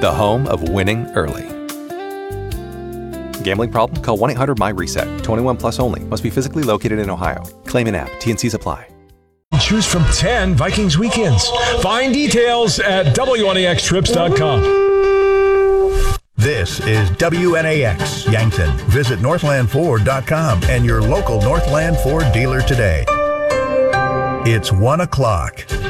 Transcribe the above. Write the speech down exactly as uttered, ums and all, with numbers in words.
the home of winning early. Gambling problem? Call one eight hundred M Y reset. twenty-one plus only. Must be physically located in Ohio. Claim in app. T N Cs apply. Choose from ten Vikings weekends. Find details at W N A X trips dot com. This is W N A X Yankton. Visit northland ford dot com and your local Northland Ford dealer today. It's one o'clock.